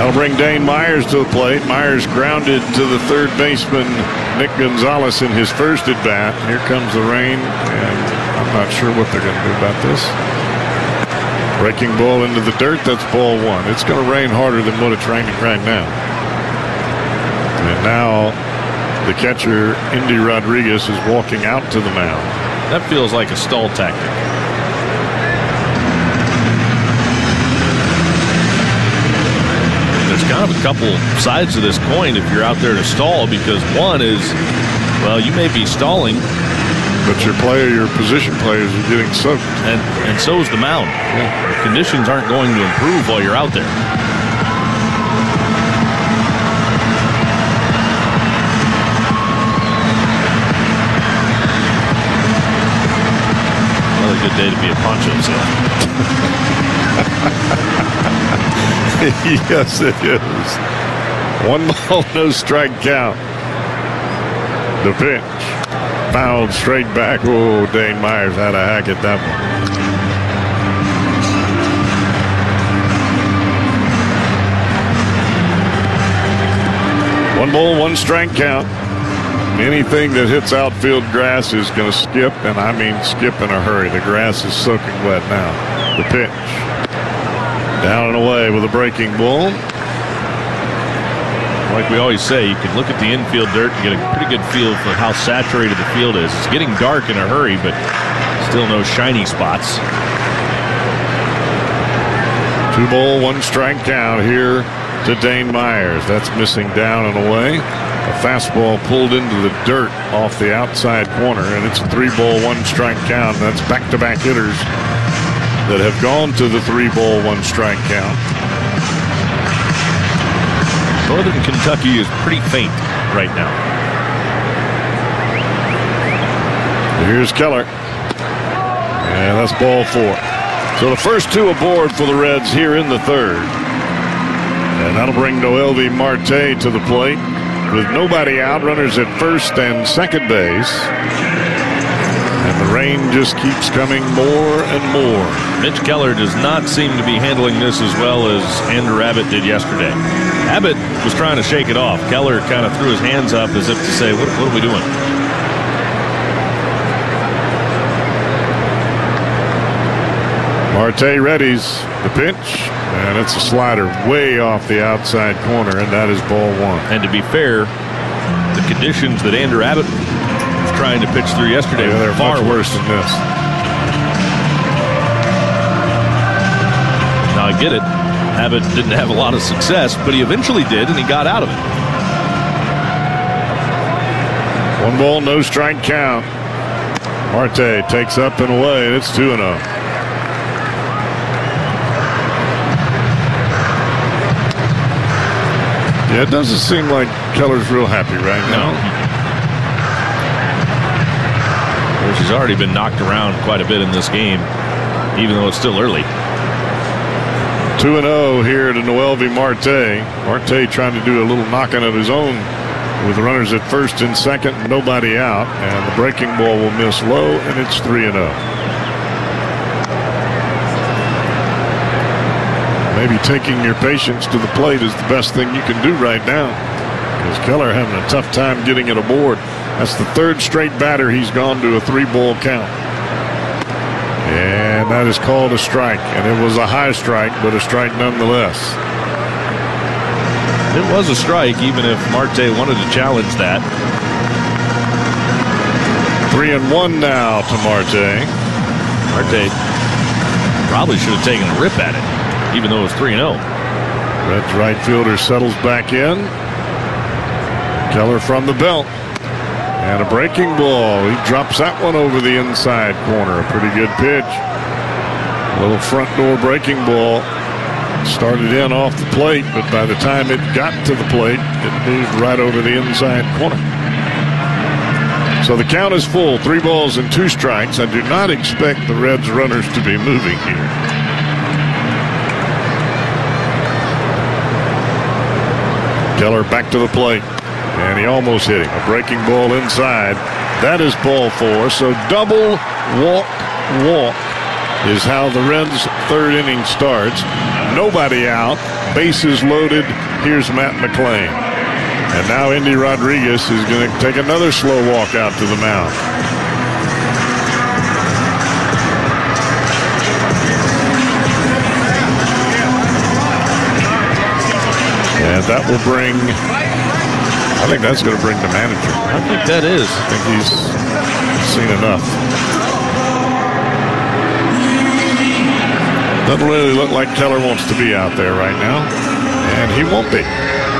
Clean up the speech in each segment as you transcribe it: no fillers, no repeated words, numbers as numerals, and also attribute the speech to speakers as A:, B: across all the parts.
A: That'll bring Dane Myers to the plate. Myers grounded to the third baseman, Nick Gonzalez, in his first at bat. Here comes the rain, and I'm not sure what they're going to do about this. Breaking ball into the dirt, that's ball one. It's going to rain harder than what it's raining right now. And now the catcher, Indy Rodriguez, is walking out to the mound.
B: That feels like a stall tactic. There's kind of a couple sides to this coin if you're out there to stall, because one is, well, you may be stalling,
A: but your position players are getting soaked.
B: And so is the mound. Yeah. The conditions aren't going to improve while you're out there. Really good day to be a poncho salesman.
A: Yes, it is. 1 ball, no strike count. The pitch. Fouled straight back. Oh, Dane Myers had a hack at that one. 1 ball, 1 strike count. Anything that hits outfield grass is going to skip, and I mean skip in a hurry. The grass is soaking wet now. The pitch. Down and away with a breaking ball.
B: Like we always say, you can look at the infield dirt and get a pretty good feel for how saturated the field is. It's getting dark in a hurry, but still no shiny spots.
A: 2 ball, 1 strike count here to Dane Myers. That's missing down and away. A fastball pulled into the dirt off the outside corner, and it's a 3 ball, 1 strike count. That's back-to-back hitters that have gone to the 3 ball, 1 strike count.
B: Northern Kentucky is pretty faint right now.
A: Here's Keller. And that's ball 4. So the first 2 aboard for the Reds here in the third. And that'll bring Noelvi Marte to the plate. With nobody out, runners at first and second base. And the rain just keeps coming more and more.
B: Mitch Keller does not seem to be handling this as well as Andrew Abbott did yesterday. Abbott was trying to shake it off. Keller kind of threw his hands up as if to say, what are we doing?
A: Marte readies the pitch, and it's a slider way off the outside corner, and that is ball 1.
B: And to be fair, the conditions that Andrew Abbott was trying to pitch through yesterday were far worse than this. Now I get it. Abbott didn't have a lot of success, but he eventually did, and he got out of it.
A: 1 ball, no strike count. Marte takes up and away, and it's 2-0. Yeah, it doesn't seem like Keller's real happy right now.
B: Of course, he's already been knocked around quite a bit in this game, even though it's still early.
A: 2-0 here to Noelvi Marte. Marte trying to do a little knocking of his own with runners at first and second, nobody out. And the breaking ball will miss low, and it's 3-0. Maybe taking your patience to the plate is the best thing you can do right now, because Keller having a tough time getting it aboard. That's the 3rd straight batter he's gone to a 3 ball count. And that is called a strike, and it was a high strike, but a strike nonetheless.
B: It was a strike, even if Marte wanted to challenge that.
A: 3-1 now to Marte.
B: Marte probably should have taken a rip at it, even though it was 3-0.
A: Reds right fielder settles back in. Keller from the belt. And a breaking ball. He drops that one over the inside corner. A pretty good pitch. A little front door breaking ball. Started in off the plate, but by the time it got to the plate, it moved right over the inside corner. So the count is full. 3 balls and 2 strikes. I do not expect the Reds runners to be moving here. Keller back to the plate. And he almost hit him. A breaking ball inside. That is ball 4. So double walk is how the Reds' 3rd inning starts. nobody out. Bases loaded. Here's Matt McLean. And now Indy Rodriguez is going to take another slow walk out to the mound. And that will bring, I think that's going to bring the manager.
B: I think that is.
A: I think he's seen enough. Doesn't really look like Keller wants to be out there right now. And he won't be.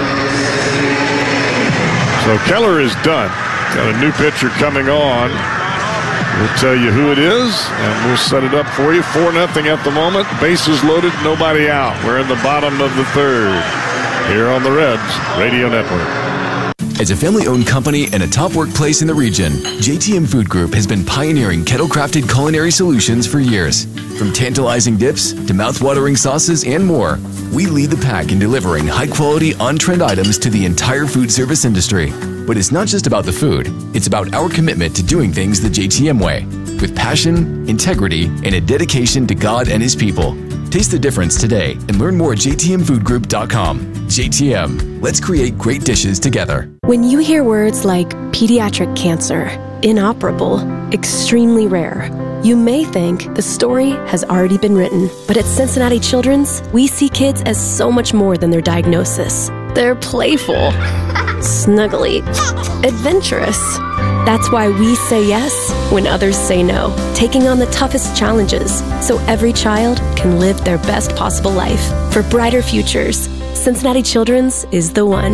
A: So Keller is done. Got a new pitcher coming on. We'll tell you who it is, and we'll set it up for you. 4-0 at the moment. Bases loaded, nobody out. We're in the bottom of the third here on the Reds Radio Network.
C: As a family-owned company and a top workplace in the region, JTM Food Group has been pioneering kettle-crafted culinary solutions for years. From tantalizing dips to mouth-watering sauces and more, we lead the pack in delivering high-quality, on-trend items to the entire food service industry. But it's not just about the food. It's about our commitment to doing things the JTM way, with passion, integrity, and a dedication to God and His people. Taste the difference today and learn more at jtmfoodgroup.com. JTM, let's create great dishes together.
D: When you hear words like pediatric cancer, inoperable, extremely rare, you may think the story has already been written. But at Cincinnati Children's, we see kids as so much more than their diagnosis. They're playful, snuggly, adventurous. That's why we say yes when others say no, taking on the toughest challenges so every child can live their best possible life. For brighter futures, Cincinnati Children's is the one.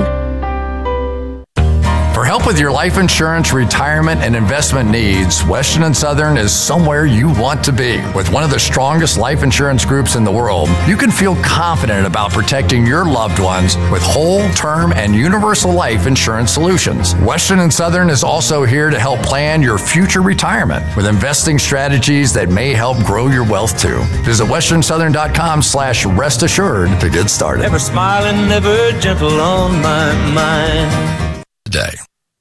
E: For help with your life insurance, retirement, and investment needs, Western & Southern is somewhere you want to be. With one of the strongest life insurance groups in the world, you can feel confident about protecting your loved ones with whole, term, and universal life insurance solutions. Western & Southern is also here to help plan your future retirement with investing strategies that may help grow your wealth too. Visit westernsouthern.com/rest assured to get started.
F: Never smiling, never gentle on my mind.
E: Today.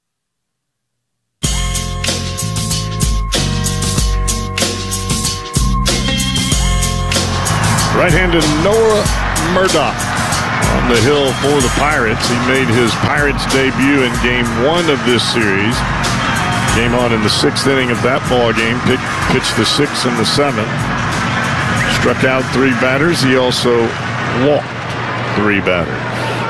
A: Right-handed Noah Murdock on the hill for the Pirates. He made his Pirates debut in Game 1 of this series. Came on in the 6th inning of that ball game. Pitched the 6th and the 7th. Struck out 3 batters. He also walked 3 batters.